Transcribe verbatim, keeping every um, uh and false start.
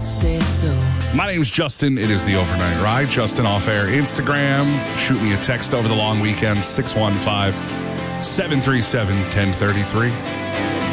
say so. My name's Justin. It is the Overnight Ride. Justin Off Air Instagram. Shoot me a text over the long weekend, six one five, seven three seven, one oh three three.